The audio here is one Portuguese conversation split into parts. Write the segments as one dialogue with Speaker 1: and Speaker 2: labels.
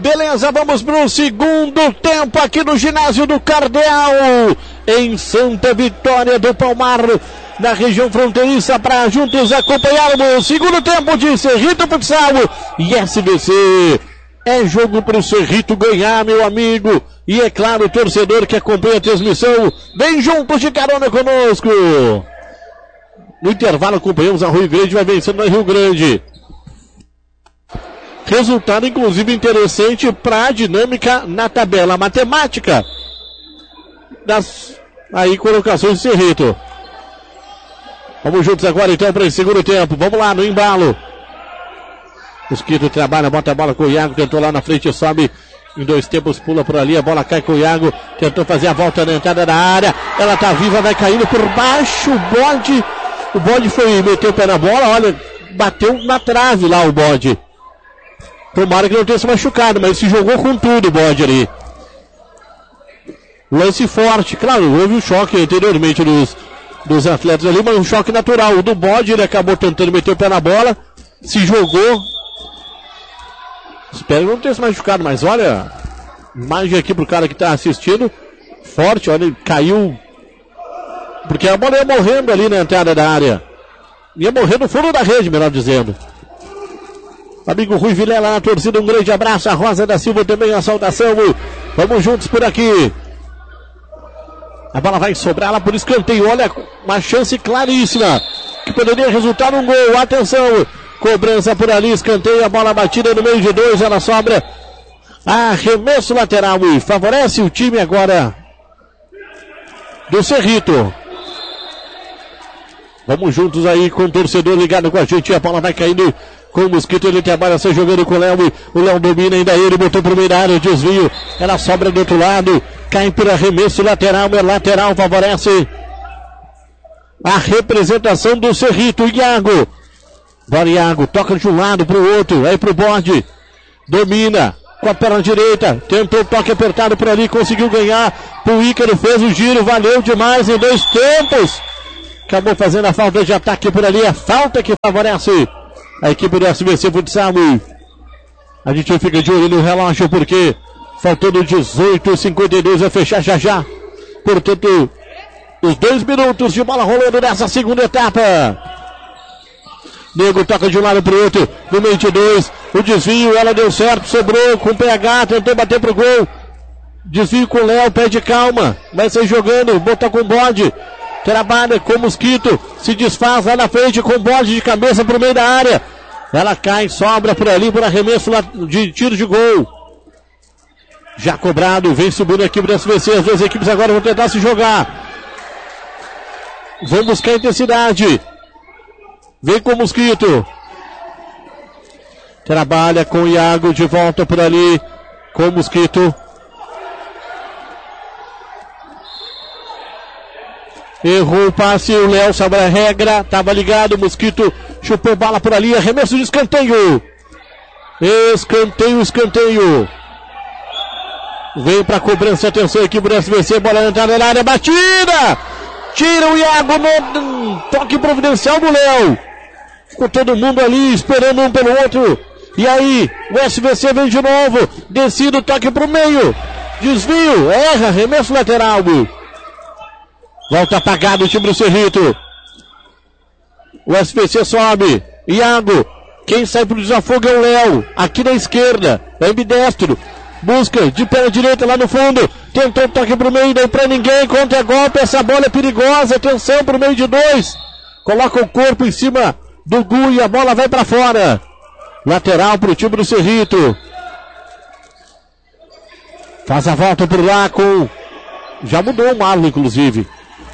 Speaker 1: Beleza, vamos pro segundo tempo aqui no ginásio do Cardeal, em Santa Vitória do Palmar, na região fronteiriça, para juntos acompanharmos o segundo tempo de Cerrito Futsal e SVC. É jogo pro Cerrito ganhar, meu amigo. E é claro, o torcedor que acompanha a transmissão, vem juntos de carona conosco. No intervalo acompanhamos a Rio Grande, vai vencendo na Rio Grande. Resultado, inclusive, interessante para a dinâmica na tabela matemática das aí colocações de Cerrito. Vamos juntos agora, então, para esse segundo tempo. Vamos lá, no embalo. Mosquito trabalha, bota a bola com o Iago, tentou lá na frente, sobe em 2 tempos, pula por ali, a bola cai com o Iago, tentou fazer a volta na entrada da área, ela tá viva, vai caindo por baixo, o bode foi meter o pé na bola, olha, bateu na trave lá o bode. Tomara que não tenha se machucado, mas se jogou com tudo o bode ali. Lance forte, claro, houve um choque anteriormente dos atletas ali, mas um choque natural. O do bode, ele acabou tentando meter o pé na bola, se jogou. Espero não ter se machucado, mas olha, imagem aqui pro cara que tá assistindo, forte, olha, ele caiu, porque a bola ia morrendo ali na entrada da área. Ia morrer no fundo da rede, melhor dizendo. Amigo Rui Vilela na torcida, um grande abraço. A Rosa da Silva também, a saudação. Vamos juntos por aqui. A bola vai sobrar lá por escanteio. Olha, uma chance claríssima que poderia resultar num gol. Atenção, cobrança por ali, escanteio, a bola batida no meio de 2, ela sobra. Arremesso lateral e favorece o time agora do Cerrito. Vamos juntos aí com o torcedor ligado com a gente. A bola vai caindo com o Mosquito, ele trabalha, sai jogando com o Léo. O Léo domina ainda ele, botou pro meio da área, desvio. Ela sobra do outro lado, cai por arremesso lateral, é lateral, favorece a representação do Cerrito. Iago, bora Iago, toca de um lado pro outro, aí pro bode, domina com a perna direita, tentou o toque apertado por ali, conseguiu ganhar. O Ícaro fez o giro, valeu demais em 2 tempos. Acabou fazendo a falta de ataque por ali, a falta que favorece a equipe do SVC Futsal. A gente fica de olho no relógio porque faltando 18:52, vai fechar já. Portanto, os 2 minutos de bola rolando nessa segunda etapa. Nego toca de um lado pro outro, no meio de 2, o desvio, ela deu certo, sobrou com o PH, tentou bater pro gol. Desvio com o Léo, pede calma, vai sair jogando, botou com o bode. Trabalha com o Mosquito, se desfaz lá na frente com o bode de cabeça pro meio da área. Ela cai, sobra por ali, por arremesso de tiro de gol. Já cobrado, vem subindo a equipe do SVC. As 2 equipes agora vão tentar se jogar. Vão buscar intensidade. Vem com o Mosquito. Trabalha com o Iago de volta por ali, com o Mosquito. Errou o passe, o Léo sabe a regra, estava ligado, o Mosquito chupou bala por ali, arremesso de escanteio. Escanteio. Vem para cobrança, atenção, equipe do SVC, bola entrada na área, batida! Tira o Iago no toque providencial do Léo. Com todo mundo ali, esperando um pelo outro. E aí, o SVC vem de novo, descido, toque pro meio. Desvio, erra, arremesso lateral. Volta apagado o time do Cerrito. O SVC sobe. Iago. Quem sai pro desafogo é o Léo. Aqui na esquerda. É ambidestro. Busca de perna direita lá no fundo. Tentou toque pro meio. Não pra ninguém. Contra-golpe. Essa bola é perigosa. Atenção pro meio de 2. Coloca o corpo em cima do Gu e a bola vai pra fora. Lateral pro time do Cerrito. Faz a volta por lá com... Já mudou o Marlon, inclusive.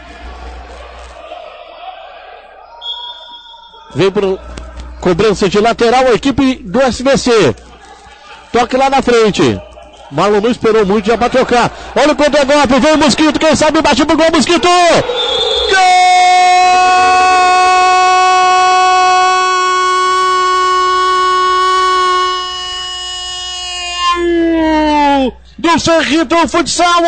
Speaker 1: Vem por cobrança de lateral a equipe do SVC. Toque lá na frente. Marlon não esperou muito, já vai tocar. Olha o contra-golpe, vem o Mosquito, quem sabe bate pro gol, Mosquito! Gol! Do Cerrito Futsal!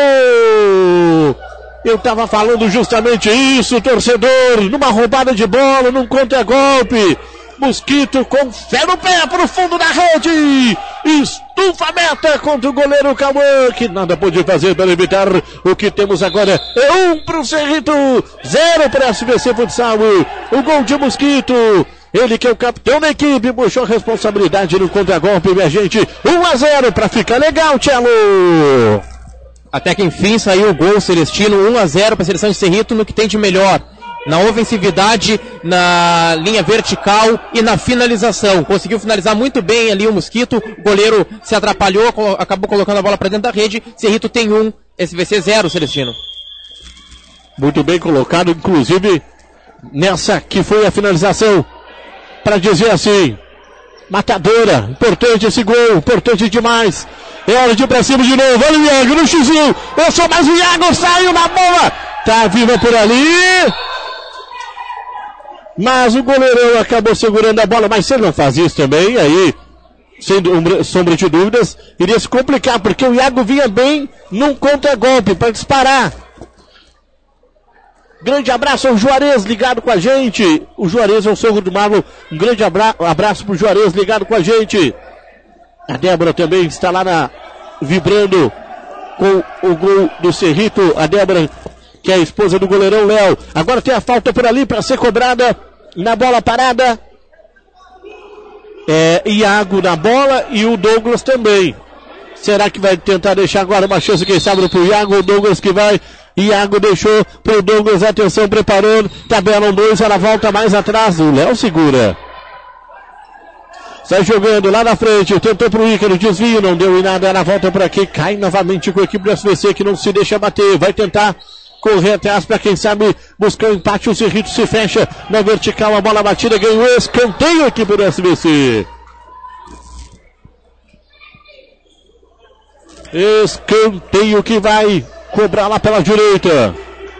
Speaker 1: Eu estava falando justamente isso, torcedor, numa roubada de bola, num contra-golpe. Mosquito com fé no pé para o fundo da rede. estufa a meta contra o goleiro Cauã, que nada pôde fazer para evitar. O que temos agora é 1 para o Cerrito, 0 para a SVC Futsal. O gol de Mosquito. Ele que é o capitão da equipe, puxou a responsabilidade no contragolpe, minha gente. 1-0 para ficar legal, Tchelo.
Speaker 2: Até que enfim saiu o gol Celestino, 1-0 para a seleção de Cerrito no que tem de melhor. Na ofensividade, na linha vertical e na finalização. Conseguiu finalizar muito bem ali o Mosquito. O goleiro se atrapalhou, acabou colocando a bola para dentro da rede. Cerrito tem 1, SVC 0, Celestino.
Speaker 1: Muito bem colocado, inclusive nessa que foi a finalização. Para dizer assim, matadora, importante esse gol, importante demais. É hora de ir pra cima de novo. Olha o Iago no xizinho. Eu sou mais o Iago, saiu na bola. Tá viva por ali. Mas o goleirão acabou segurando a bola. Mas se ele não faz isso também, aí, sem sombra de dúvidas, iria se complicar, porque o Iago vinha bem num contra-golpe para disparar. Grande abraço ao Juarez ligado com a gente. O Juarez é o Sorro do Mago. Um grande abraço pro Juarez ligado com a gente. A Débora também está lá vibrando com o gol do Cerrito. A Débora, que é a esposa do goleirão Léo. Agora tem a falta por ali para ser cobrada na bola parada. Iago na bola e o Douglas também. Será que vai tentar deixar agora uma chance, quem sabe, pro Iago? O Douglas que vai. Iago deixou pro Douglas, atenção, preparando, tabelam 2, ela volta mais atrás, o Léo segura. Sai jogando lá na frente, tentou pro Ícaro, desvio, não deu em nada, ela volta por aqui, cai novamente com a equipe do SVC que não se deixa bater, vai tentar correr atrás para quem sabe buscar o empate, o Cerrito se fecha na vertical, a bola batida, ganhou escanteio a equipe do SVC. Escanteio que vai cobrar lá pela direita.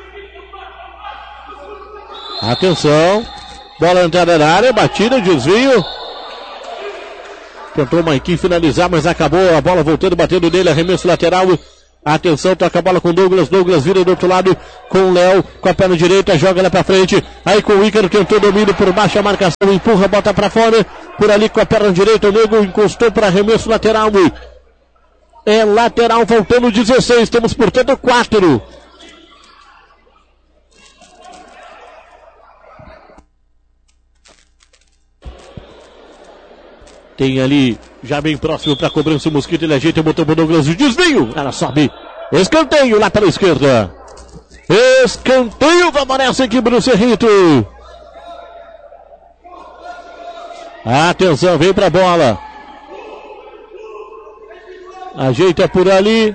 Speaker 1: Atenção. Bola entrada na área, batida, desvio. Tentou o Maiquim finalizar, mas acabou a bola voltando, batendo nele, arremesso lateral. Atenção, toca a bola com Douglas. Douglas vira do outro lado com o Léo, com a perna direita, joga lá pra frente. Aí com o Ícaro, tentou domínio por baixo, a marcação, empurra, bota pra fora. Por ali com a perna direita, o Nego encostou para arremesso lateral. É lateral, faltando 16, temos portanto 4. Tem ali, já bem próximo para a cobrança o Mosquito, ele ajeita, botou pro Douglas, o desvio, ela sobe, escanteio lá pela esquerda. Escanteio, vamos nessa equipe do Cerrito. Atenção, vem pra bola. Ajeita por ali.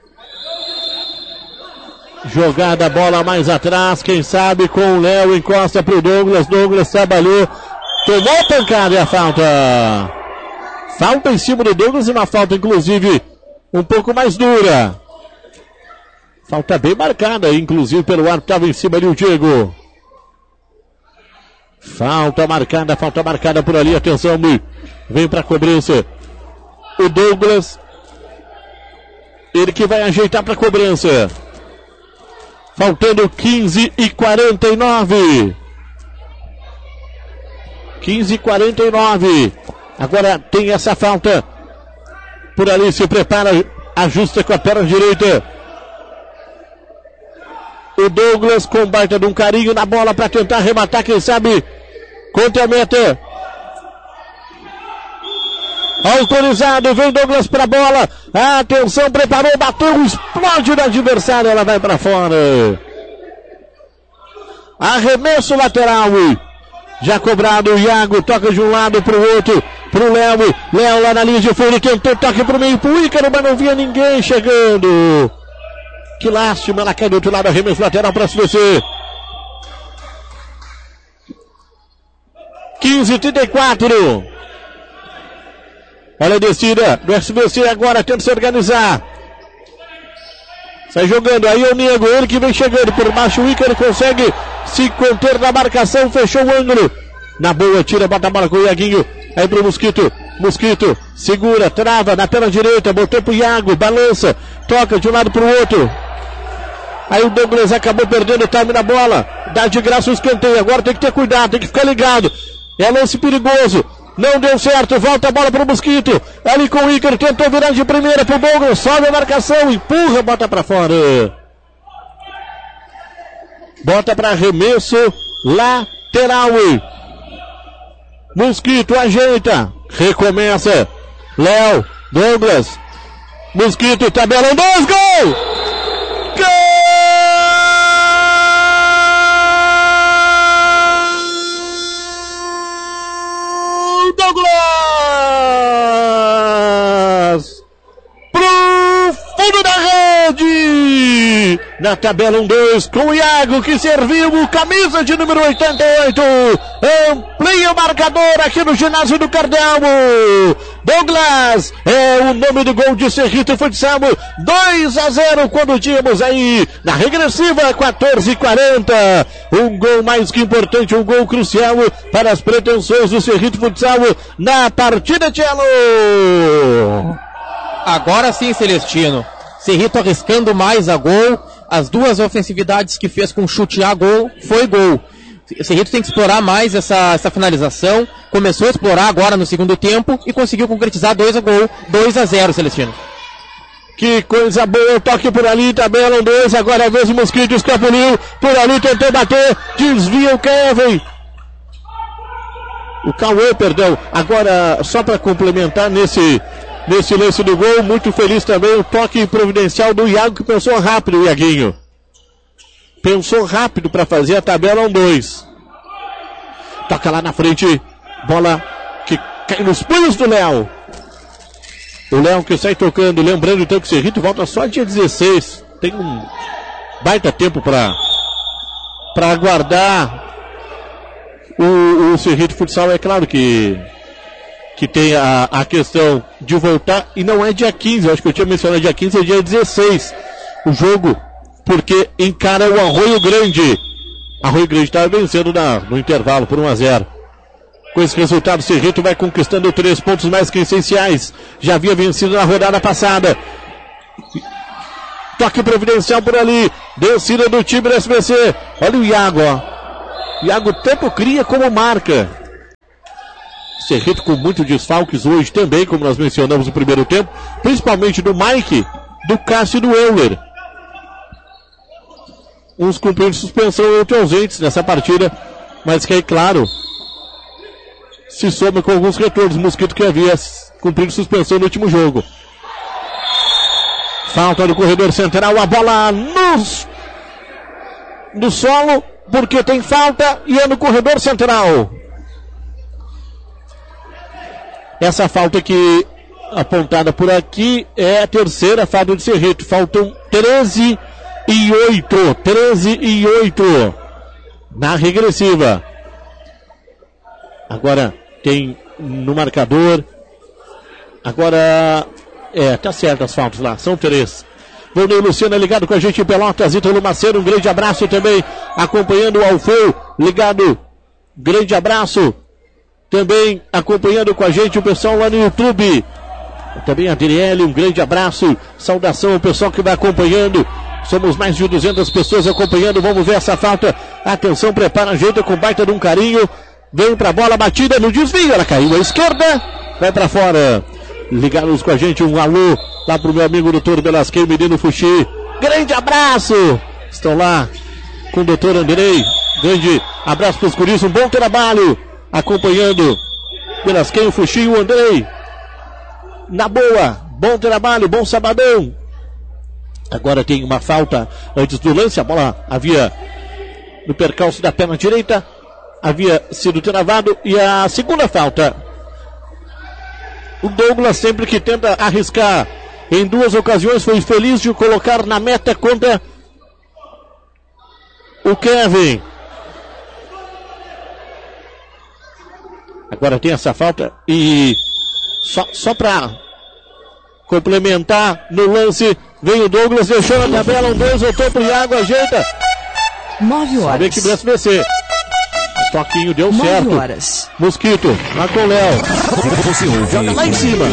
Speaker 1: Jogada a bola mais atrás. Quem sabe com o Léo. Encosta pro Douglas. Douglas trabalhou. Tomou a pancada e a falta. Falta em cima do Douglas. E uma falta inclusive um pouco mais dura. Falta bem marcada. Inclusive pelo árbitro. Estava em cima ali o Diego. Falta marcada por ali. Atenção, vem pra cobrança o Douglas. Ele que vai ajeitar para a cobrança. Faltando 15:49. 15:49. Agora tem essa falta. Por ali se prepara, ajusta com a perna direita. O Douglas com baita de um carinho na bola para tentar arrematar, quem sabe, contra a meta. Autorizado, vem Douglas pra bola. Atenção, preparou, bateu, explode no adversário, ela vai pra fora. Arremesso lateral. Já cobrado, o Iago toca de um lado pro outro, pro Léo. Léo lá na linha de fundo, tentou toque pro meio, pro Ícaro, mas não via ninguém chegando. Que lástima, ela cai do outro lado, arremesso lateral pra SVC. 15:34. Olha a descida do SVC agora, tenta se organizar. Sai jogando, aí o Nego, ele que vem chegando por baixo, o Ícaro consegue se conter na marcação, fechou o ângulo. Na boa, tira, bota a bola com o Iaguinho. Aí pro Mosquito, Mosquito segura, trava na perna direita, botou pro Iago, balança, toca de um lado pro outro. Aí o Douglas acabou perdendo o time na bola, dá de graça o escanteio, agora tem que ter cuidado, tem que ficar ligado. É lance perigoso. Não deu certo, volta a bola pro Mosquito. Ali com o Ícaro, tentou virar de primeira pro Douglas, sobe a marcação, empurra, bota pra fora. Bota pra arremesso lateral. Mosquito ajeita, recomeça. Léo, Douglas, Mosquito, tabela 2, gol! Douglas! Pro fundo da rede! Na tabela 1-2 com o Iago, que serviu o camisa de número 88. Amplia o marcador aqui no ginásio do Cardelmo. Douglas é o nome do gol de Cerrito Futsal. 2-0 quando tínhamos aí na regressiva 14:40. Um gol mais que importante, um gol crucial para as pretensões do Cerrito Futsal na partida, Tchelo.
Speaker 2: Agora sim, Celestino. Cerrito arriscando mais a gol. As duas ofensividades que fez com chute a gol, foi gol. O Cerrito tem que explorar mais essa finalização. Começou a explorar agora no segundo tempo e conseguiu concretizar 2-0, Celestino.
Speaker 1: Que coisa boa, toque por ali, tabela 2, agora a vez o Mosquito escapuliu, por ali tentou bater, desvia o Kevin. O Cauê, perdão. Agora, só para complementar nesse lance do gol, muito feliz também o toque providencial do Iago, que pensou rápido, o Iaguinho. Pensou rápido para fazer a tabela 1-2. Toca lá na frente, bola que cai nos punhos do Léo. O Léo que sai tocando, lembrando então que o Cerrito volta só dia 16. Tem um baita tempo para aguardar o Cerrito Futsal. É claro que tem a questão de voltar, e não é dia 15, eu acho que eu tinha mencionado dia 15, é dia 16 o jogo, porque encara o Arroio Grande. Arroio Grande está vencendo no intervalo por 1-0. Com esse resultado, o Cerrito vai conquistando 3 pontos mais que essenciais. Já havia vencido na rodada passada. Toque providencial por ali, descida do time do SBC. Olha o Iago, ó. Iago tanto cria como marca. Cerrito com muitos desfalques hoje também, como nós mencionamos no primeiro tempo, principalmente do Mike, do Cássio e do Euler. Uns cumprindo suspensão, outros ausentes nessa partida, mas que aí, claro, se soma com alguns retornos. Mosquito que havia cumprido suspensão no último jogo. Falta no corredor central, a bola no solo, porque tem falta e é no corredor central. Essa falta que apontada por aqui é a terceira falta de Cerrito. Faltam 13 e 8 na regressiva. Agora tem no marcador. Agora tá certo as faltas lá, são 3. Valnei Luciano ligado com a gente em Pelotas. Ítalo Macedo, um grande abraço também, acompanhando o Alfeu, ligado, grande abraço. Também acompanhando com a gente o pessoal lá no YouTube. Também a Adriele, um grande abraço. Saudação ao pessoal que vai acompanhando. Somos mais de 200 pessoas acompanhando. Vamos ver essa falta. Atenção, prepara, ajeita com baita de um carinho. Vem pra bola, batida no desvio. Ela caiu à esquerda, vai pra fora. Ligados com a gente, um alô lá pro meu amigo Dr. Belasquem, menino Fuxi. Grande abraço. Estão lá com o Dr. Andrei. Grande abraço pros guris, um bom trabalho. Acompanhando Belasquem, o Fuxi e o Andrei. Na boa, bom trabalho, bom sabadão. Agora tem uma falta antes do lance. A bola havia no percalço da perna direita, havia sido travado. E a segunda falta, o Douglas, sempre que tenta arriscar, em 2 ocasiões foi feliz de colocar na meta contra o Kevin. Agora tem essa falta e só para complementar no lance, vem o Douglas, deixou na tabela 1-2, voltou pro Iago, ajeita.
Speaker 3: 9 horas.
Speaker 1: Sabe que do SBC. Toquinho deu certo.
Speaker 3: Horas.
Speaker 1: Mosquito, lá com o Léo. Joga lá em cima.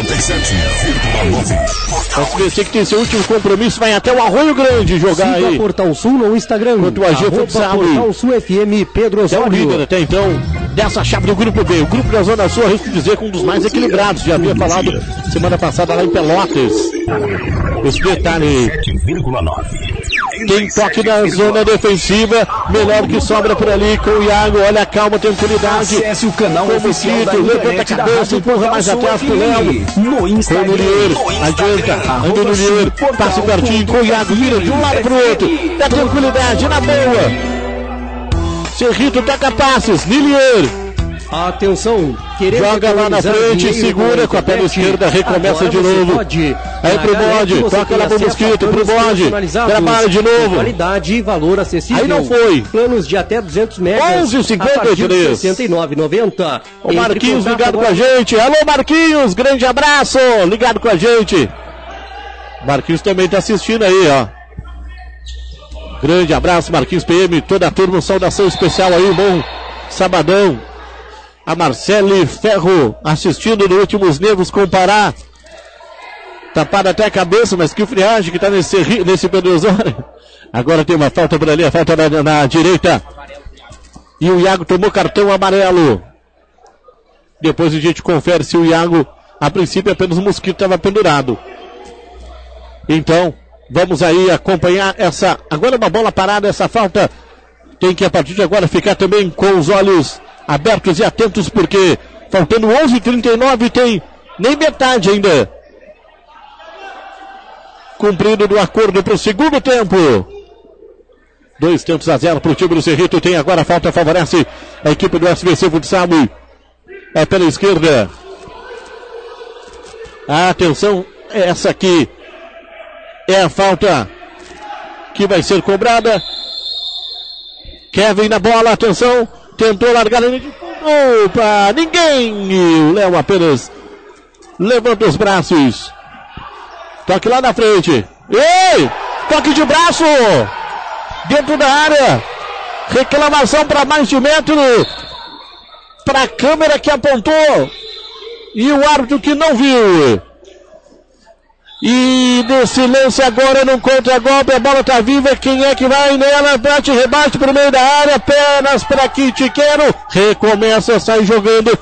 Speaker 1: O SBC que tem seu último compromisso, vai até o Arroio Grande jogar aí.
Speaker 4: Portal Sul no Instagram.
Speaker 1: Enquanto o AG Futsal.
Speaker 4: Portal Sul FM, Pedro Osório.
Speaker 1: É o líder até então dessa chave do Grupo B. O grupo da Zona Sul, arrisco dizer, com um dos mais equilibrados. Já havia falado semana passada lá em Pelotas. Esse detalhe. Tem toque na zona defensiva, melhor que sobra por ali com o Iago, olha a calma, tranquilidade.
Speaker 3: Acesse o canal oficial da
Speaker 1: levanta a cabeça, empurra mais atrás pro Léo.
Speaker 3: No Instagram.
Speaker 1: Com o Nurier, adianta, anda o Nurier, passa pertinho com o Iago, vira de um lado pro outro, dá tranquilidade, na boa. Serrito toca passes, Nurier.
Speaker 4: Atenção,
Speaker 1: joga lá na frente, segura com a perna esquerda, recomeça de novo. Aí pro bode, toca lá pro Mosquito, pro bode, trabalha de novo.
Speaker 4: Qualidade e valor acessível.
Speaker 1: Aí não foi.
Speaker 4: Planos de até 200 megas.
Speaker 1: 11,53.
Speaker 4: 69,90.
Speaker 1: O Marquinhos ligado com a gente. Alô, Marquinhos, grande abraço, ligado com a gente. Marquinhos também tá assistindo aí, ó. Grande abraço, Marquinhos PM, toda a turma, saudação especial aí, bom sabadão. A Marcele Ferro assistindo no Últimos Nervos com o Pará. Tapada até a cabeça, mas que friagem que tá nesse Pedro Osório. Agora tem uma falta por ali, a falta na direita. E o Iago tomou cartão amarelo. Depois a gente confere se o Iago, a princípio apenas o Mosquito estava pendurado. Então, vamos aí acompanhar essa, agora uma bola parada, essa falta. Tem que a partir de agora ficar também com os olhos abertos e atentos, porque faltando 11h39 tem nem metade ainda cumprido do acordo para o segundo tempo. 2-0 para o time do Cerrito. Tem agora a falta, favorece a equipe do SBC Futsal. É pela esquerda. Atenção, essa aqui é a falta que vai ser cobrada. Kevin na bola, atenção. Tentou largar a linha de fundo. Opa, ninguém. O Léo apenas levanta os braços. Toque lá na frente. Ei! Toque de braço. Dentro da área. Reclamação para mais de metro. Para a câmera que apontou. E o árbitro que não viu. E nesse lance agora no contra-golpe, a bola tá viva, quem é que vai nela? Bate, rebate pro meio da área, pernas para Quitiqueiro, recomeça, sai jogando.